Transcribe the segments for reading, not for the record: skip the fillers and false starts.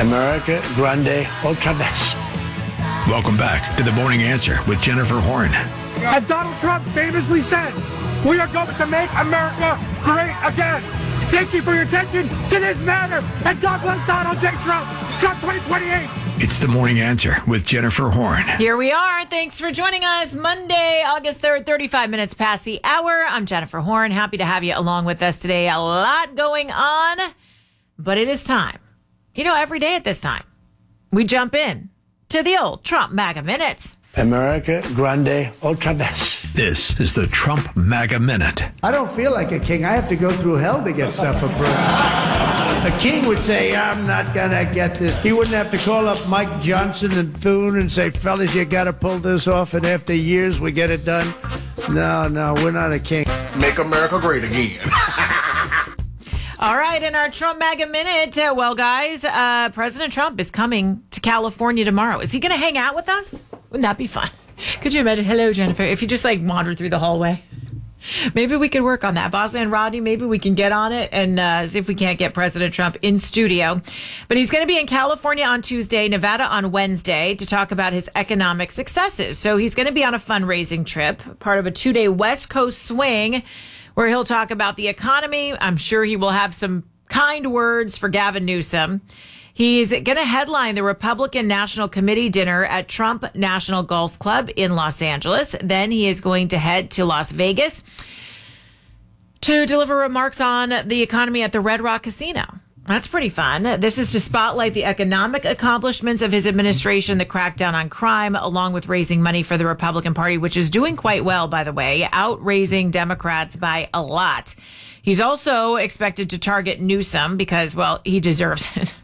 America Grande Otra Vez. Welcome back to The Morning Answer with Jennifer Horn. As Donald Trump famously said, we are going to make America great again. Thank you for your attention to this matter, and God bless Donald J. Trump. Trump 2028. It's The Morning Answer with Jennifer Horn. Here we are. Thanks for joining us. Monday, August 3rd, 35 minutes past the hour. I'm Jennifer Horn. Happy to have you along with us today. A lot going on, but it is time. You know, every day at this time, we jump in to the old Trump MAGA Minute. America Grande Otra Vez. This is the Trump MAGA Minute. I don't feel like a king. I have to go through hell to get stuff approved. A king would say, I'm not going to get this. He wouldn't have to call up Mike Johnson and Thune and say, fellas, you got to pull this off, and after years we get it done. No, we're not a king. Make America great again. All right, in our Trump MAGA Minute, well, guys, President Trump is coming to California tomorrow. Is he going to hang out with us? Wouldn't that be fun? Could you imagine? Hello, Jennifer. If you just wander through the hallway. Maybe we could work on that. Bossman Rodney, maybe we can get on it and see if we can't get President Trump in studio. But he's going to be in California on Tuesday, Nevada on Wednesday to talk about his economic successes. So he's going to be on a fundraising trip, part of a 2-day West Coast swing where he'll talk about the economy. I'm sure he will have some kind words for Gavin Newsom. He's going to headline the Republican National Committee dinner at Trump National Golf Club in Los Angeles. Then he is going to head to Las Vegas to deliver remarks on the economy at the Red Rock Casino. That's pretty fun. This is to spotlight the economic accomplishments of his administration, the crackdown on crime, along with raising money for the Republican Party, which is doing quite well, by the way, outraising Democrats by a lot. He's also expected to target Newsom because, well, he deserves it.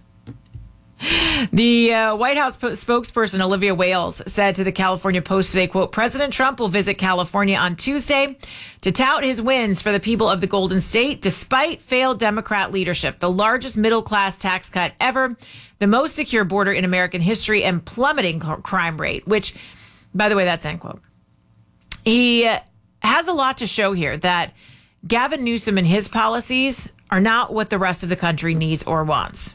The White House spokesperson Olivia Wales said to the California Post today, quote, President Trump will visit California on Tuesday to tout his wins for the people of the Golden State, despite failed Democrat leadership, the largest middle-class tax cut ever, the most secure border in American history, and plummeting crime rate, which, by the way, that's end quote. He has a lot to show here that Gavin Newsom and his policies are not what the rest of the country needs or wants.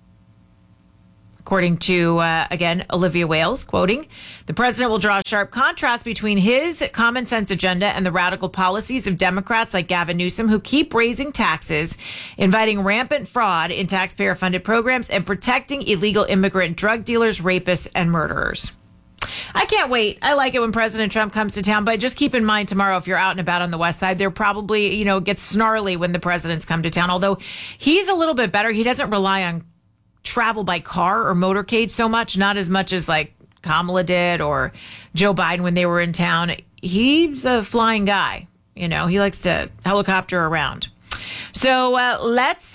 According to, again, Olivia Wales, quoting, the president will draw a sharp contrast between his common sense agenda and the radical policies of Democrats like Gavin Newsom, who keep raising taxes, inviting rampant fraud in taxpayer-funded programs, and protecting illegal immigrant drug dealers, rapists, and murderers. I can't wait. I like it when President Trump comes to town, but just keep in mind tomorrow, if you're out and about on the West Side, there probably, gets snarly when the presidents come to town, although he's a little bit better. He doesn't rely on travel by car or motorcade so much, not as much as like Kamala did or Joe Biden when they were in town. He's a flying guy. He likes to helicopter around. So let's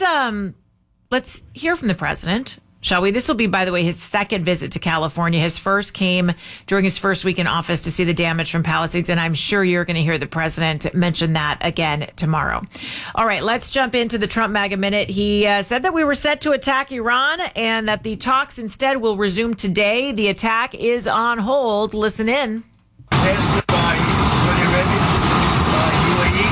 hear from the president, shall we? This will be, by the way, his second visit to California. His first came during his first week in office to see the damage from Palisades, and I'm sure you're going to hear the president mention that again tomorrow. All right, let's jump into the Trump MAGA Minute. He said that we were set to attack Iran and that the talks instead will resume today. The attack is on hold. Listen in. Tested by Saudi Arabia, by UAE,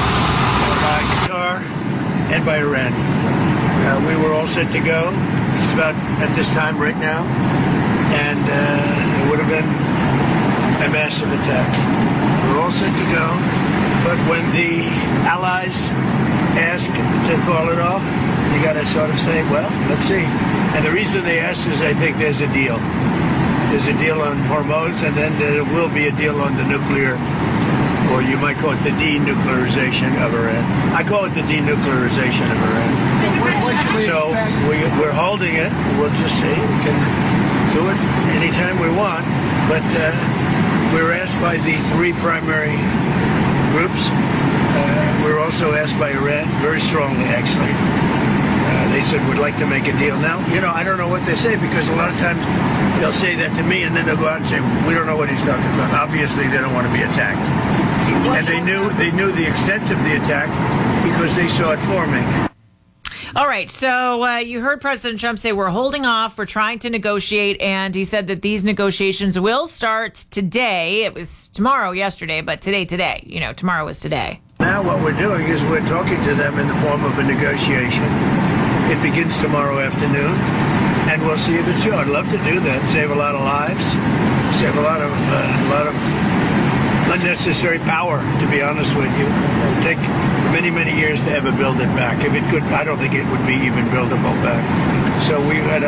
by Qatar, and by Iran. We were all set to go. Just about at this time right now, and it would have been a massive attack. We're all set to go, but when the allies ask to call it off, you got to sort of say, well, let's see. And the reason they ask is I think there's a deal. There's a deal on Hormuz, and then there will be a deal on the nuclear, or you might call it the denuclearization of Iran. I call it the denuclearization of Iran. So we're holding it. We'll just see. We can do it anytime we want. But we were asked by the three primary groups. We were also asked by Iran, very strongly, actually. They said, we'd like to make a deal. Now, I don't know what they say, because a lot of times they'll say that to me, and then they'll go out and say, we don't know what he's talking about. Obviously, they don't want to be attacked. And they knew the extent of the attack because they saw it forming. All right. So you heard President Trump say we're holding off. We're trying to negotiate. And he said that these negotiations will start today. It was tomorrow, yesterday, but today. Tomorrow is today. Now what we're doing is we're talking to them in the form of a negotiation. It begins tomorrow afternoon, and we'll see if it's true. I'd love to do that, save a lot of lives, save a lot of unnecessary power, to be honest with you. It would take many, many years to ever build it back. If it could, I don't think it would be even buildable back. So we had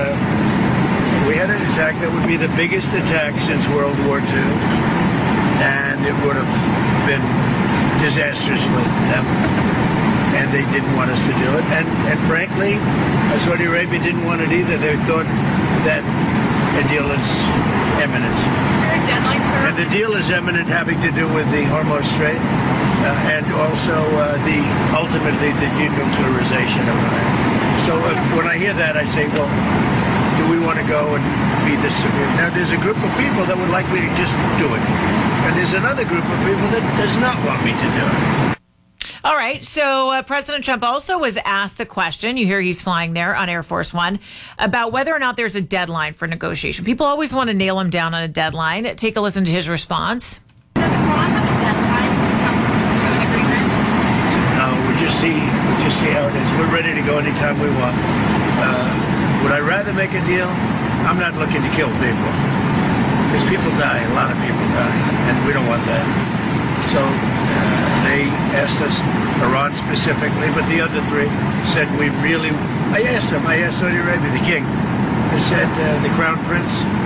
an attack that would be the biggest attack since World War II, and it would have been disastrous for them. And they didn't want us to do it. And frankly, Saudi Arabia didn't want it either. They thought that a deal is imminent. And the deal is imminent, having to do with the Hormuz Strait and also ultimately the denuclearization of Iran. So when I hear that, I say, well, do we want to go and be this severe? Now, there's a group of people that would like me to just do it. And there's another group of people that does not want me to do it. All right. So President Trump also was asked the question, you hear he's flying there on Air Force One, about whether or not there's a deadline for negotiation. People always want to nail him down on a deadline. Take a listen to his response. Does Iran have a deadline to come to an agreement? No, we'll just see how it is. We're ready to go anytime we want. Would I rather make a deal? I'm not looking to kill people. Because people die, a lot of people die, and we don't want that. So they asked us, Iran specifically, but the other three said I asked Saudi Arabia, the king, I said, the crown prince,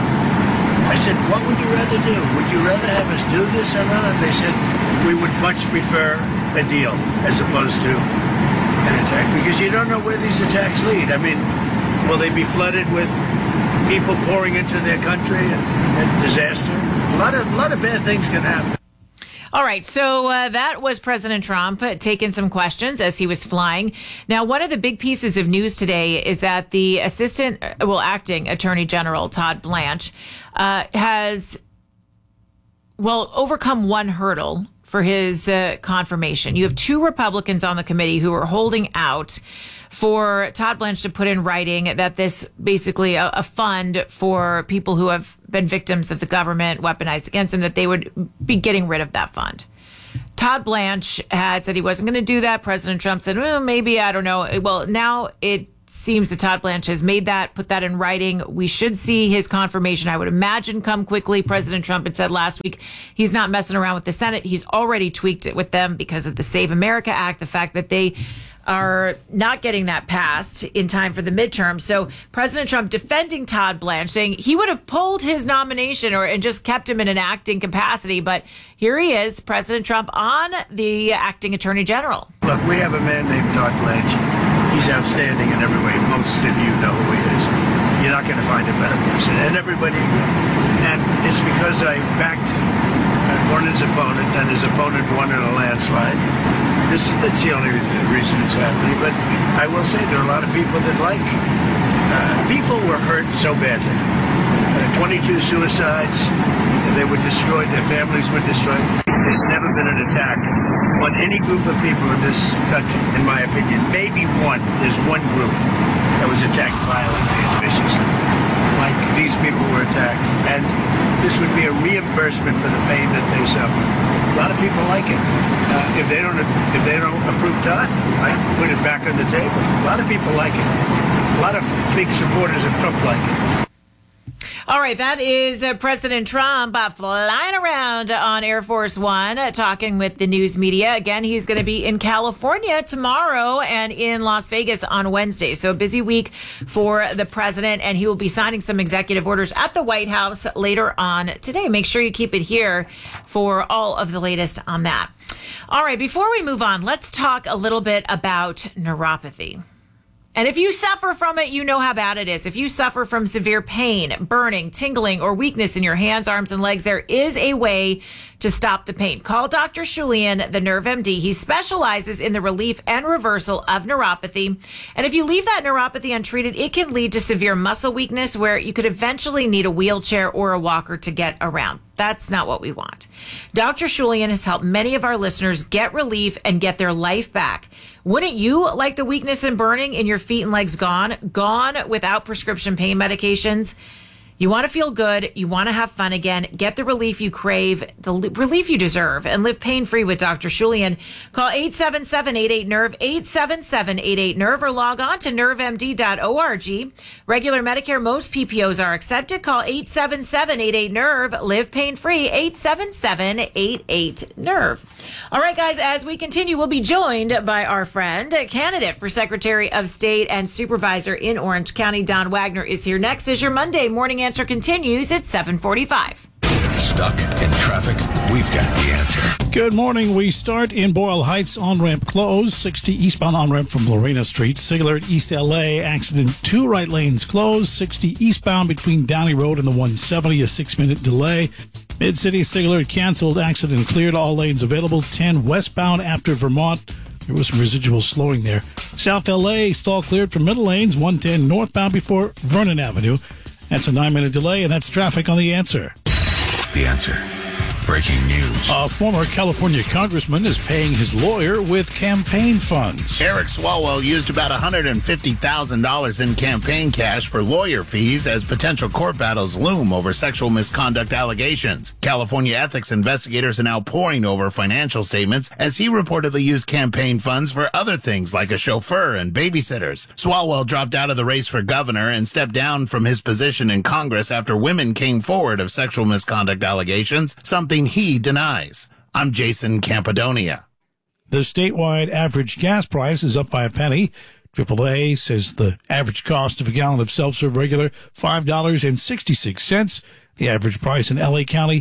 I said, what would you rather do? Would you rather have us do this or not? They said, we would much prefer a deal as opposed to an attack, because you don't know where these attacks lead. I mean, will they be flooded with people pouring into their country and disaster? A lot of bad things can happen. All right. So that was President Trump taking some questions as he was flying. Now, one of the big pieces of news today is that the acting Attorney General, Todd Blanche, has, overcome one hurdle for his confirmation. You have two Republicans on the committee who are holding out for Todd Blanche to put in writing that this basically a fund for people who have been victims of the government weaponized against them, that they would be getting rid of that fund. Todd Blanche had said he wasn't going to do that. President Trump said, well, maybe, I don't know. Well, now it seems that Todd Blanche has put that in writing. We should see his confirmation, I would imagine, come quickly. President Trump had said last week he's not messing around with the Senate. He's already tweaked it with them because of the Save America Act, the fact that they are not getting that passed in time for the midterm. So President Trump defending Todd Blanche, saying he would have pulled his nomination and just kept him in an acting capacity. But here he is, President Trump, on the acting Attorney General. Look, we have a man named Todd Blanche. He's outstanding in every way. Most of you know who he is. You're not going to find a better person. And everybody, and it's because I backed Cornyn's opponent, and his opponent won in a landslide. That's the only reason it's happening. But I will say there are a lot of people that people were hurt so badly. 22 suicides, and they were destroyed, their families were destroyed. There's never been an attack on any group of people in this country, in my opinion. Maybe there's one group that was attacked violently and viciously, like these people were attacked. And this would be a reimbursement for the pain that they suffered. A lot of people like it. If they don't approve Todd, I put it back on the table. A lot of people like it. A lot of big supporters of Trump like it. All right, that is President Trump flying around on Air Force One, talking with the news media. Again, he's going to be in California tomorrow and in Las Vegas on Wednesday. So a busy week for the president, and he will be signing some executive orders at the White House later on today. Make sure you keep it here for all of the latest on that. All right, before we move on, let's talk a little bit about neuropathy. And if you suffer from it, you know how bad it is. If you suffer from severe pain, burning, tingling, or weakness in your hands, arms, and legs, there is a way to stop the pain. Call Dr. Shulian, the Nerve MD. He specializes in the relief and reversal of neuropathy. And if you leave that neuropathy untreated, it can lead to severe muscle weakness where you could eventually need a wheelchair or a walker to get around. That's not what we want. Dr. Shulian has helped many of our listeners get relief and get their life back. Wouldn't you like the weakness and burning in your feet and legs gone without prescription pain medications? You want to feel good. You want to have fun again. Get the relief you crave, the relief you deserve, and live pain-free with Dr. Shulian. Call 877-88-NERVE, 877-88-NERVE, or log on to nervemd.org. Regular Medicare, most PPOs are accepted. Call 877-88-NERVE. Live pain-free, 877-88-NERVE. All right, guys, as we continue, we'll be joined by our friend, candidate for Secretary of State and Supervisor in Orange County, Don Wagner, is here next as your Monday morning answer continues at 7:45. Stuck in traffic? We've got the answer. Good morning. We start in Boyle Heights. On-ramp closed. 60 eastbound on-ramp from Lorena Street. Sigler at East LA. Accident. 2 right lanes closed. 60 eastbound between Downey Road and the 170. A 6-minute delay. Mid-City Sigler canceled. Accident cleared. All lanes available. 10 westbound after Vermont. There was some residual slowing there. South LA. Stall cleared from middle lanes. 110 northbound before Vernon Avenue. That's a 9-minute delay, and that's traffic on The Answer. The Answer. Breaking news. A former California congressman is paying his lawyer with campaign funds. Eric Swalwell used about $150,000 in campaign cash for lawyer fees as potential court battles loom over sexual misconduct allegations. California ethics investigators are now poring over financial statements as he reportedly used campaign funds for other things like a chauffeur and babysitters. Swalwell dropped out of the race for governor and stepped down from his position in Congress after women came forward of sexual misconduct allegations, something he denies. I'm Jason Campidonia. The statewide average gas price is up by a penny. AAA says the average cost of a gallon of self-serve regular, $5.66. The average price in LA County,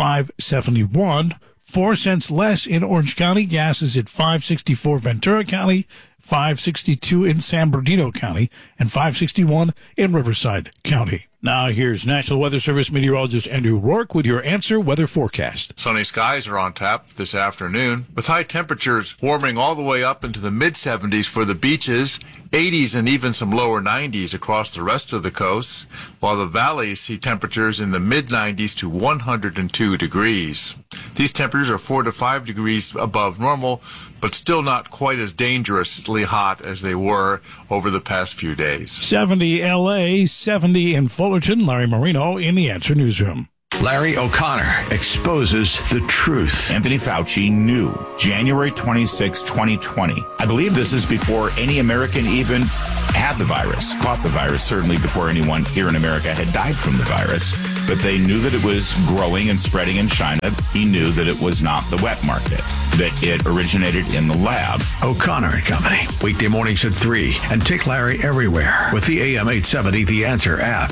$5.71. 4 cents less in Orange County. Gas is at $5.64 Ventura County, $5.62 in San Bernardino County, and $5.61 in Riverside County. Now here's National Weather Service meteorologist Andrew Rourke with your Answer Weather Forecast. Sunny skies are on tap this afternoon, with high temperatures warming all the way up into the mid-70s for the beaches, 80s and even some lower 90s across the rest of the coast, while the valleys see temperatures in the mid-90s to 102 degrees. These temperatures are 4 to 5 degrees above normal, but still not quite as dangerously hot as they were over the past few days. 70 L.A., 70 in Fullerton. Larry Marino in the Answer Newsroom. Larry O'Connor exposes the truth. Anthony Fauci knew January 26, 2020. I believe this is before any American even had the virus, caught the virus, certainly before anyone here in America had died from the virus. But they knew that it was growing and spreading in China. He knew that it was not the wet market, that it originated in the lab. O'Connor and Company, weekday mornings at 3, and take Larry everywhere with the AM 870 The Answer app.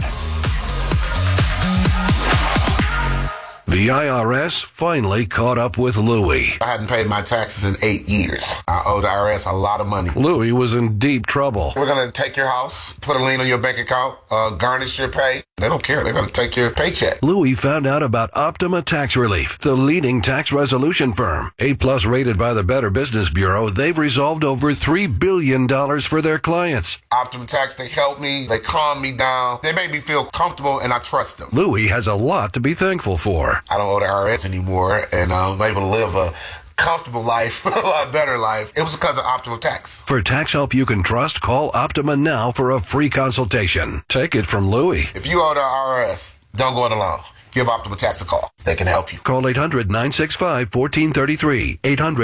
The IRS finally caught up with Louie. I hadn't paid my taxes in 8 years. I owe the IRS a lot of money. Louie was in deep trouble. We're going to take your house, put a lien on your bank account, garnish your pay. They don't care. They're going to take your paycheck. Louie found out about Optima Tax Relief, the leading tax resolution firm. A-plus rated by the Better Business Bureau, they've resolved over $3 billion for their clients. Optima Tax, they help me. They calm me down. They make me feel comfortable, and I trust them. Louie has a lot to be thankful for. I don't owe the IRS anymore, and I'm able to live a comfortable life, a lot better life. It was because of Optima Tax. For tax help you can trust, call Optima now for a free consultation. Take it from Louie. If you owe the IRS, don't go it alone. Give Optima Tax a call. They can help you. Call 800-965-1433.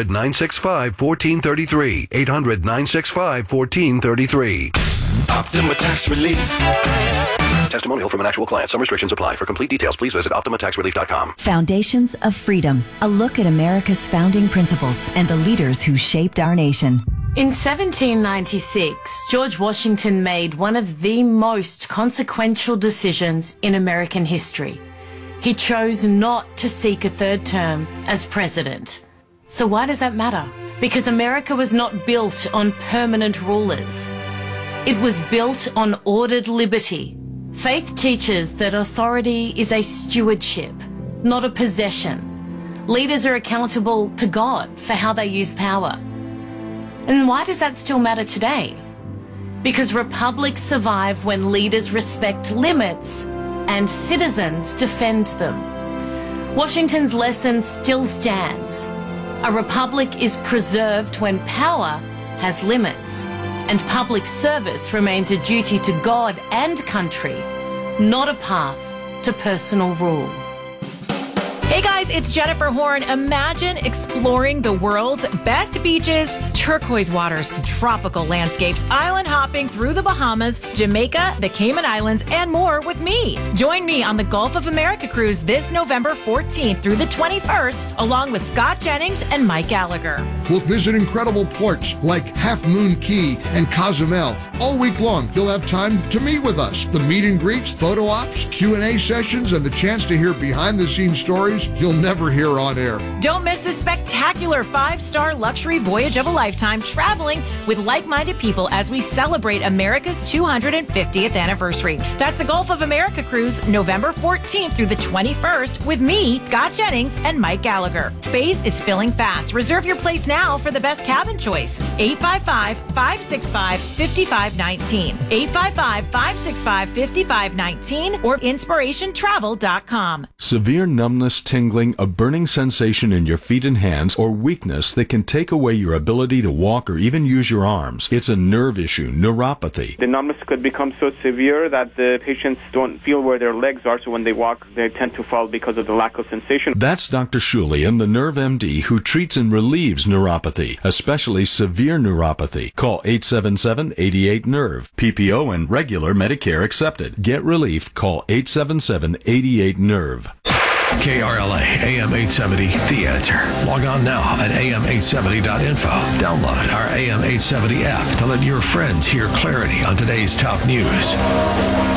800-965-1433. 800-965-1433. Optima Tax Relief. Testimonial from an actual client. Some restrictions apply. For complete details, please visit OptimaTaxRelief.com. Foundations of Freedom. A look at America's founding principles and the leaders who shaped our nation. In 1796, George Washington made one of the most consequential decisions in American history. He chose not to seek a third term as president. So why does that matter? Because America was not built on permanent rulers. It was built on ordered liberty. Faith teaches that authority is a stewardship, not a possession. Leaders are accountable to God for how they use power. And why does that still matter today? Because republics survive when leaders respect limits and citizens defend them. Washington's lesson still stands. A republic is preserved when power has limits, and public service remains a duty to God and country, not a path to personal rule. Hey guys, it's Jennifer Horn. Imagine exploring the world's best beaches, turquoise waters, tropical landscapes, island hopping through the Bahamas, Jamaica, the Cayman Islands, and more with me. Join me on the Gulf of America cruise this November 14th through the 21st, along with Scott Jennings and Mike Gallagher. We'll visit incredible ports like Half Moon Key and Cozumel. All week long, you'll have time to meet with us. The meet and greets, photo ops, Q&A sessions, and the chance to hear behind-the-scenes stories you'll never hear on air. Don't miss this spectacular 5-star luxury voyage of a lifetime traveling with like-minded people as we celebrate America's 250th anniversary. That's the Gulf of America cruise, November 14th through the 21st with me, Scott Jennings, and Mike Gallagher. Space is filling fast. Reserve your place now for the best cabin choice. 855-565-5519. 855-565-5519 or inspirationtravel.com. Severe numbness, tingling, a burning sensation in your feet and hands, or weakness that can take away your ability to walk or even use your arms. It's a nerve issue, neuropathy. The numbness could become so severe that the patients don't feel where their legs are, so when they walk, they tend to fall because of the lack of sensation. That's Dr. Shulian, the Nerve MD, who treats and relieves neuropathy, especially severe neuropathy. Call 877-88-NERVE. PPO and regular Medicare accepted. Get relief. Call 877-88-NERVE. KRLA AM 870, The Answer. Log on now at am870.info. Download our AM 870 app to let your friends hear clarity on today's top news.